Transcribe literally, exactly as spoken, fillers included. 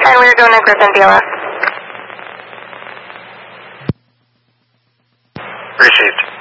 And we're going to Griffin B L S. Received.